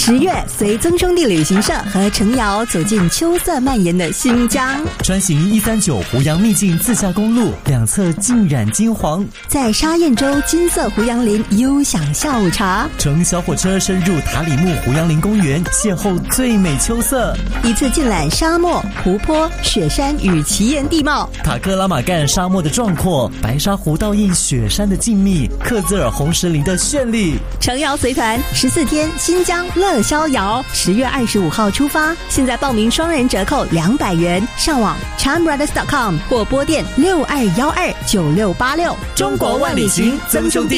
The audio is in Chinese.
10月，随曾兄弟旅行社和程瑶走进秋色蔓延的新疆， 专行139湖阳秘境自驾公路，两侧浸染金黄， 在沙堰洲金色胡杨林悠享下午茶， 乘小火车深入塔里木胡杨林公园，邂逅最美秋色， 一次尽览沙漠、湖泊、雪山与奇岩地貌， 塔克拉玛干沙漠的壮阔，白沙湖倒映雪山的静谧，克孜尔红石林的绚丽。 程瑶随团14天新疆乐逍遥，10月25号出发，现在报名双人折扣200元，上网 charmbrothers.com 或拨电62129686。 中国万里行，曾兄弟